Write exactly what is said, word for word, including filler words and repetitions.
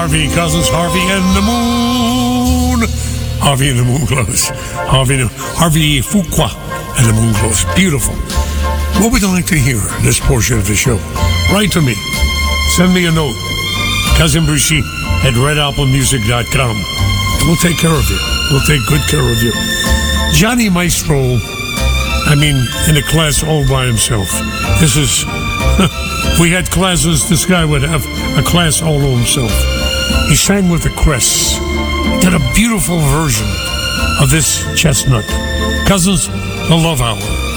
Harvey Cousins, Harvey and the Moon. Harvey and the Moonglows. Harvey, Harvey Fuqua and the Moonglows. Beautiful. What would you like to hear in this portion of the show? Write to me. Send me a note. Cousin Brucey at red apple music dot com. We'll take care of you. We'll take good care of you. Johnny Maestro, I mean, in a class all by himself. This is, if we had classes, this guy would have a class all to himself. He sang with the Crests. He did a beautiful version of this chestnut. Cousins, the Love Hour.